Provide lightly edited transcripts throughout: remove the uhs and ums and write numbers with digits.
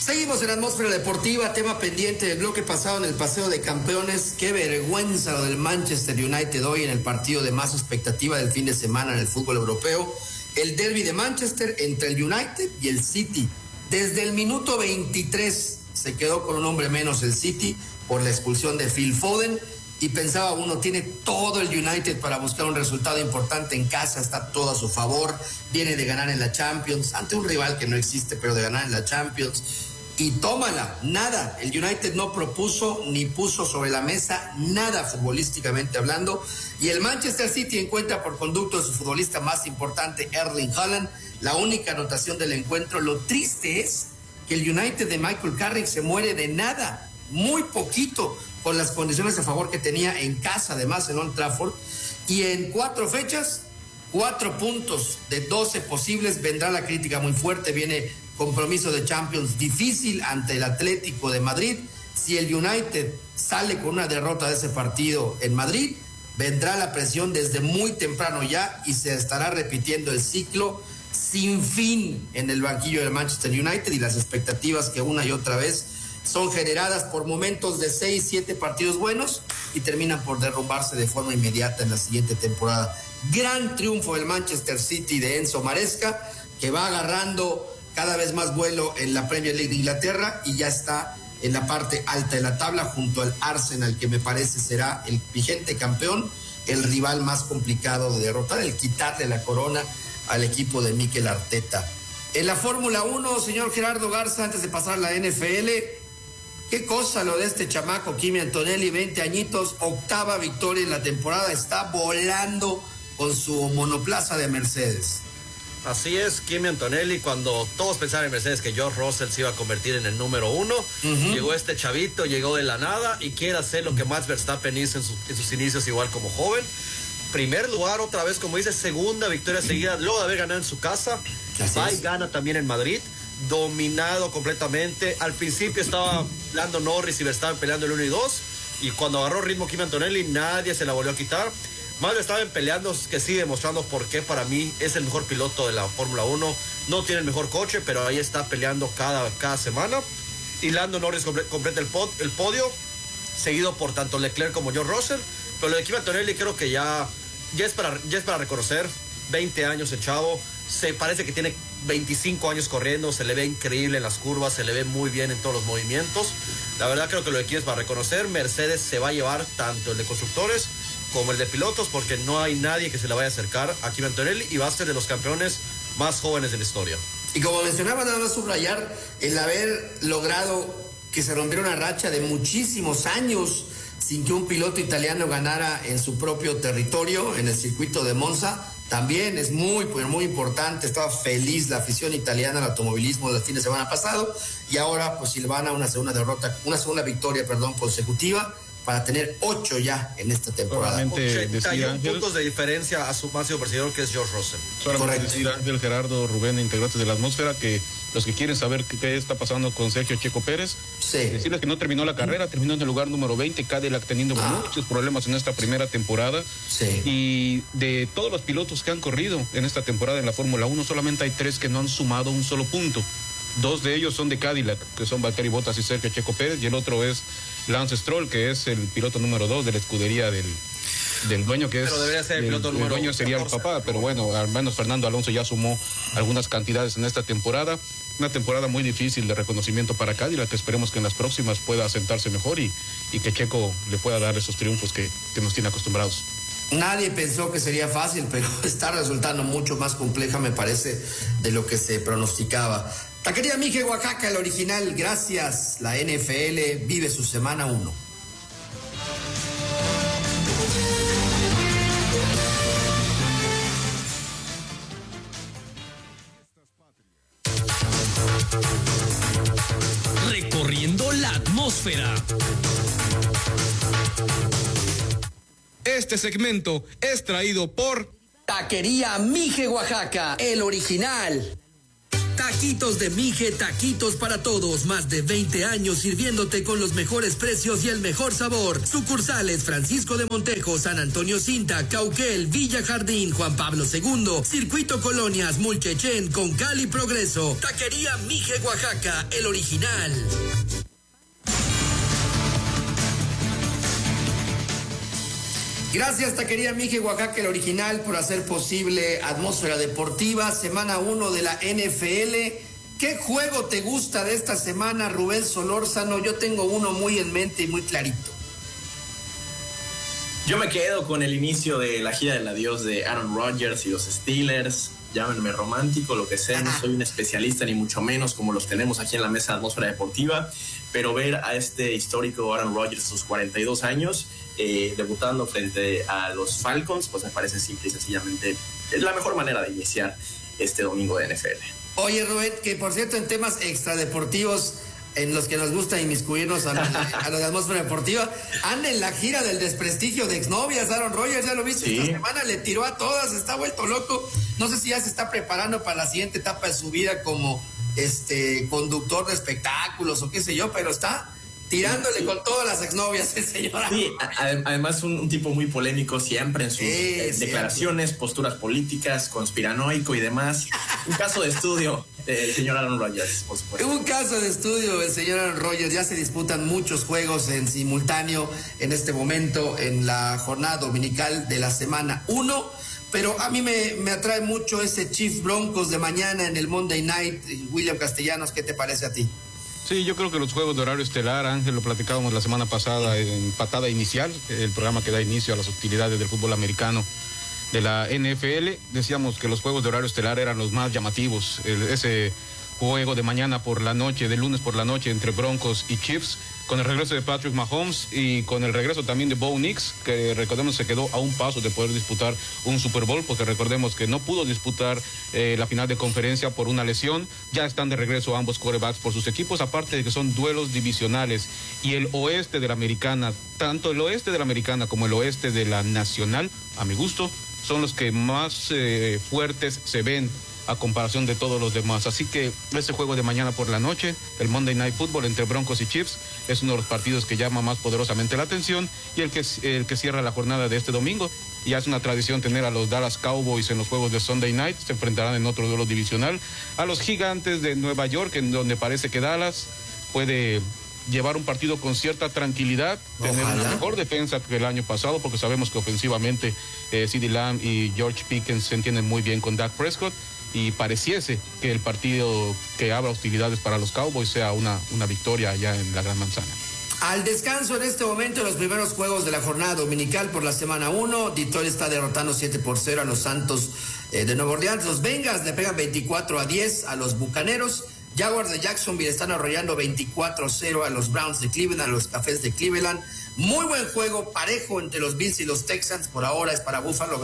Seguimos en Atmósfera Deportiva, tema pendiente del bloque pasado en el Paseo de Campeones. Qué vergüenza lo del Manchester United hoy en el partido de más expectativa del fin de semana en el fútbol europeo. El derbi de Manchester entre el United y el City. Desde el minuto 23 se quedó con un hombre menos el City por la expulsión de Phil Foden. Y pensaba uno, tiene todo el United para buscar un resultado importante en casa, está todo a su favor, viene de ganar en la Champions, ante un rival que no existe, pero de ganar en la Champions, y tómala, nada, el United no propuso ni puso sobre la mesa nada futbolísticamente hablando, y el Manchester City encuentra por conducto de su futbolista más importante, Erling Haaland, la única anotación del encuentro. Lo triste es que el United de Michael Carrick se muere de nada, muy poquito, con las condiciones a favor que tenía en casa, además en Old Trafford, y en 4 fechas, 4 puntos de 12 posibles. Vendrá la crítica muy fuerte, viene compromiso de Champions difícil ante el Atlético de Madrid. Si el United sale con una derrota de ese partido en Madrid, vendrá la presión desde muy temprano ya y se estará repitiendo el ciclo sin fin en el banquillo del Manchester United, y las expectativas que una y otra vez son generadas por momentos de 6-7 partidos buenos y terminan por derrumbarse de forma inmediata en la siguiente temporada. Gran triunfo del Manchester City de Enzo Maresca, que va agarrando cada vez más vuelo en la Premier League de Inglaterra y ya está en la parte alta de la tabla junto al Arsenal, que me parece será el vigente campeón, el rival más complicado de derrotar, el quitarle la corona al equipo de Mikel Arteta. En la Fórmula 1, señor Gerardo Garza, antes de pasar a la NFL, qué cosa lo de este chamaco Kimi Antonelli, 20 añitos, 8ª victoria en la temporada, está volando con su monoplaza de Mercedes. Así es, Kimi Antonelli, cuando todos pensaban en Mercedes que George Russell se iba a convertir en el número 1, llegó este chavito, llegó de la nada y quiere hacer lo que Max Verstappen hizo en sus inicios igual como joven. Primer lugar otra vez, como dice, 2ª victoria seguida, luego de haber ganado en su casa, va y gana también en Madrid. Dominado completamente. Al principio estaba Lando Norris y Verstappen peleando el 1 y 2, y cuando agarró ritmo Kimi Antonelli nadie se la volvió a quitar. Más Verstappen peleando, que sigue demostrando por qué para mí es el mejor piloto de la Fórmula 1. No tiene el mejor coche, pero ahí está peleando cada semana. Y Lando Norris completa el podio, seguido por tanto Leclerc como George Russell. Pero lo de Kimi Antonelli creo que ya es para reconocer. 20 años el chavo, se parece que tiene 25 años corriendo, se le ve increíble en las curvas, se le ve muy bien en todos los movimientos. La verdad creo que lo de aquí es para reconocer. Mercedes se va a llevar tanto el de constructores como el de pilotos, porque no hay nadie que se le vaya a acercar a Kimi Antonelli, y va a ser de los campeones más jóvenes de la historia. Y como mencionaba, nada más subrayar el haber logrado que se rompiera una racha de muchísimos años sin que un piloto italiano ganara en su propio territorio, en el circuito de Monza. También es muy, pero muy importante. Estaba feliz la afición italiana al automovilismo el fin de semana pasado, y ahora pues silvana una segunda victoria consecutiva para tener 8 ya en esta temporada. 81 puntos de diferencia a su máximo perseguidor, que es George Russell. Solamente decir, Ángel, Gerardo, Rubén, integrantes de la Atmósfera, que los que quieren saber qué está pasando con Sergio Checo Pérez, decirles que no terminó la carrera, terminó en el lugar número 20, Cadillac teniendo muchos problemas en esta primera temporada. Y de todos los pilotos que han corrido en esta temporada en la Fórmula 1, solamente hay 3 que no han sumado un solo punto. 2 de ellos son de Cadillac, que son Valtteri Bottas y Sergio Checo Pérez, y el otro es Lance Stroll, que es el piloto número 2 de la escudería del dueño, que pero debería ser el piloto número 2. El dueño sería 14, el papá, pero bueno, al menos Fernando Alonso ya sumó algunas cantidades en esta temporada. Una temporada muy difícil de reconocimiento para Cadillac, que esperemos que en las próximas pueda asentarse mejor y que Checo le pueda dar esos triunfos que nos tiene acostumbrados. Nadie pensó que sería fácil, pero está resultando mucho más compleja, me parece, de lo que se pronosticaba. Taquería Mije Oaxaca, el original, gracias. La NFL vive su semana 1. Recorriendo la atmósfera. Este segmento es traído por Taquería Mije Oaxaca, el original. Taquitos de Mije, taquitos para todos. Más de 20 años sirviéndote con los mejores precios y el mejor sabor. Sucursales Francisco de Montejo, San Antonio Cinta, Cauquel, Villa Jardín, Juan Pablo II, Circuito Colonias, Mulchechén, Concal y Progreso. Taquería Mije, Oaxaca, el original. Gracias, Taquería Mije, Oaxaca, el original, por hacer posible Atmósfera Deportiva, semana 1 de la NFL. ¿Qué juego te gusta de esta semana, Rubén Solórzano? Yo tengo uno muy en mente y muy clarito. Yo me quedo con el inicio de la gira del adiós de Aaron Rodgers y los Steelers. Llámenme romántico, lo que sea, no soy un especialista ni mucho menos como los tenemos aquí en la mesa de Atmósfera Deportiva, pero ver a este histórico Aaron Rodgers a sus 42 años debutando frente a los Falcons, pues me parece simple y sencillamente es la mejor manera de iniciar este domingo de NFL. Oye, Rubén, que por cierto en temas extradeportivos en los que nos gusta inmiscuirnos a los de Atmósfera Deportiva, anda en la gira del desprestigio de exnovias. Aaron Rodgers, ya lo viste, sí. Esta semana le tiró a todas, está vuelto loco. No sé si ya se está preparando para la siguiente etapa de su vida como conductor de espectáculos o qué sé yo, pero está tirándole con todas las exnovias el señor. Sí, además un tipo muy polémico siempre en sus declaraciones, posturas políticas, conspiranoico y demás. Un caso de estudio el señor Aaron Rodgers, por supuesto. Un caso de estudio el señor Aaron Rodgers. Ya se disputan muchos juegos en simultáneo en este momento en la jornada dominical de la semana 1, pero a mí me atrae mucho ese Chiefs Broncos de mañana en el Monday Night. William Castellanos, ¿qué te parece a ti? Sí, yo creo que los juegos de horario estelar, Ángel, lo platicábamos la semana pasada en Patada Inicial, el programa que da inicio a las hostilidades del fútbol americano de la NFL. Decíamos que los juegos de horario estelar eran los más llamativos. Ese juego de mañana por la noche, de lunes por la noche, entre Broncos y Chiefs, con el regreso de Patrick Mahomes y con el regreso también de Bo Nix, que recordemos se quedó a un paso de poder disputar un Super Bowl, porque recordemos que no pudo disputar la final de conferencia por una lesión. Ya están de regreso ambos quarterbacks por sus equipos, aparte de que son duelos divisionales, y el oeste de la americana, tanto el oeste de la americana como el oeste de la nacional, a mi gusto, son los que más fuertes se ven a comparación de todos los demás. Así que ese juego de mañana por la noche, el Monday Night Football entre Broncos y Chiefs, es uno de los partidos que llama más poderosamente la atención, y el que cierra la jornada de este domingo. Ya es una tradición tener a los Dallas Cowboys en los juegos de Sunday Night. Se enfrentarán en otro duelo divisional a los Gigantes de Nueva York, en donde parece que Dallas puede llevar un partido con cierta tranquilidad, tener una mejor defensa que el año pasado, porque sabemos que ofensivamente CeeDee Lamb y George Pickens se entienden muy bien con Dak Prescott, y pareciese que el partido que abra hostilidades para los Cowboys sea una victoria allá en la Gran Manzana. Al descanso en este momento los primeros juegos de la jornada dominical por la semana 1. Detroit está derrotando 7-0 a los Santos de Nueva Orleans. Los Bengals le pegan 24-10 a los Bucaneros. Jaguars de Jacksonville están arrollando 24-0 a los Browns de Cleveland, a los Cafés de Cleveland. Muy buen juego, parejo entre los Bills y los Texans. Por ahora es para Buffalo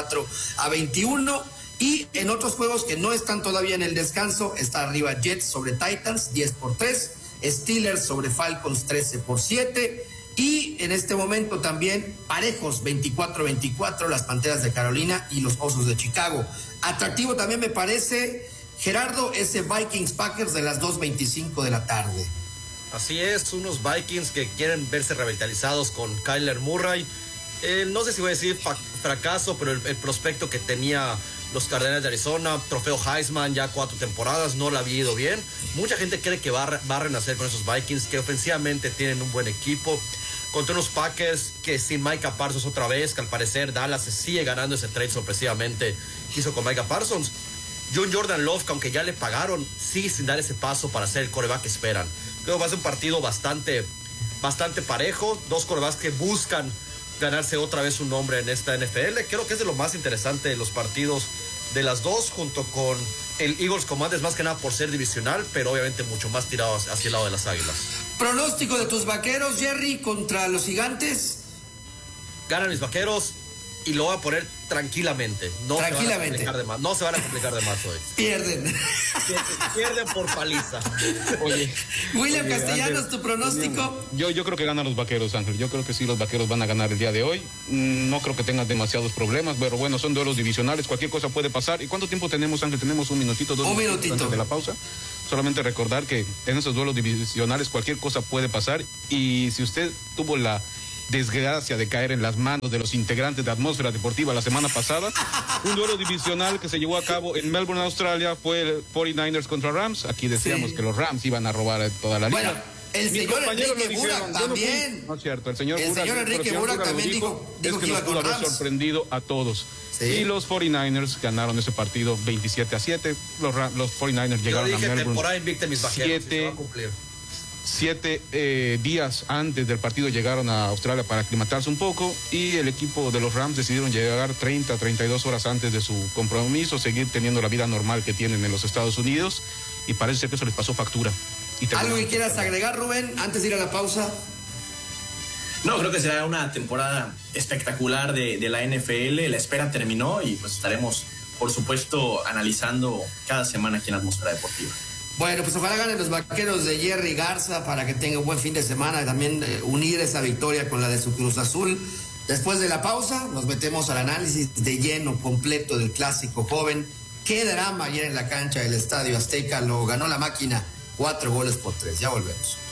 24-21. Y en otros juegos que no están todavía en el descanso, está arriba Jets sobre Titans 10-3, Steelers sobre Falcons 13-7, y en este momento también parejos 24-24 las Panteras de Carolina y los Osos de Chicago. Atractivo también me parece, Gerardo, ese Vikings Packers de las 2:25 de la tarde. Así es, unos Vikings que quieren verse revitalizados con Kyler Murray. No sé si voy a decir fracaso, pero el prospecto que tenía los Cardenales de Arizona, trofeo Heisman, ya 4 temporadas, no le había ido bien. Mucha gente cree que va a renacer con esos Vikings, que ofensivamente tienen un buen equipo, contra unos Packers que sin Micah Parsons otra vez, que al parecer Dallas se sigue ganando ese trade sorpresivamente que hizo con Micah Parsons. Jordan Love, que aunque ya le pagaron, sigue sin dar ese paso para ser el quarterback que esperan. Creo que va a ser un partido bastante parejo, dos quarterbacks que buscan ganarse otra vez un nombre en esta NFL. Creo que es de lo más interesante de los partidos de las dos, junto con el Eagles Commanders, más que nada por ser divisional, pero obviamente mucho más tirado hacia el lado de las Águilas. Pronóstico de tus Vaqueros, Jerry, contra los Gigantes. Ganan mis Vaqueros y lo voy a poner tranquilamente. Tranquilamente. No se van a complicar de más hoy. Pierden. Pierden por paliza. Oye, William Castellanos, Ángel, ¿tu pronóstico? Yo creo que ganan los Vaqueros, Ángel. Yo creo que sí, los Vaqueros van a ganar el día de hoy. No creo que tengan demasiados problemas, pero bueno, son duelos divisionales, cualquier cosa puede pasar. ¿Y cuánto tiempo tenemos, Ángel? Tenemos un minutito, dos minutitos antes de la pausa. Solamente recordar que en esos duelos divisionales cualquier cosa puede pasar, y si usted tuvo la desgracia de caer en las manos de los integrantes de Atmósfera Deportiva la semana pasada, un duelo divisional que se llevó a cabo en Melbourne, Australia, fue el 49ers contra Rams. Aquí decíamos que los Rams iban a robar toda la liga. Bueno, el señor Enrique Burak también. No es cierto, el señor Enrique Burak también dijo que nos pudo haber sorprendido a todos. Sí. Y los 49ers ganaron ese partido 27-7. Los 49ers llegaron a Melbourne. Temporada invicta mis Vaqueros, se va a cumplir. 7 días antes del partido llegaron a Australia para aclimatarse un poco, y el equipo de los Rams decidieron llegar 32 horas antes de su compromiso, seguir teniendo la vida normal que tienen en los Estados Unidos, y parece ser que eso les pasó factura. ¿Algo que quieras agregar, Rubén, antes de ir a la pausa? No, creo que será una temporada espectacular de la NFL. La espera terminó y pues estaremos, por supuesto, analizando cada semana aquí en Atmósfera Deportiva. Bueno, pues ojalá ganen los Vaqueros de Jerry Garza para que tenga un buen fin de semana, y también unir esa victoria con la de su Cruz Azul. Después de la pausa nos metemos al análisis de lleno completo del clásico joven. Qué drama ayer en la cancha del Estadio Azteca, lo ganó la máquina 4-3. Ya volvemos.